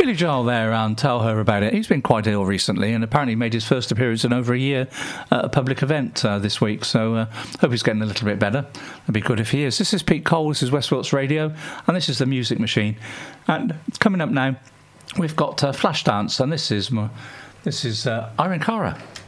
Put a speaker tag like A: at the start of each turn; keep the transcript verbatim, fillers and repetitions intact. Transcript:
A: Billy Joel there, and Tell Her About It. He's been quite ill recently and apparently made his first appearance in over a year at a public event uh, this week, so uh, hope he's getting a little bit better. It'd be good if he is. This is Pete Cole, this is West Wilts Radio, and this is The Music Machine. And coming up now, we've got uh, Flashdance, and this is, more, this is uh, Irene Cara.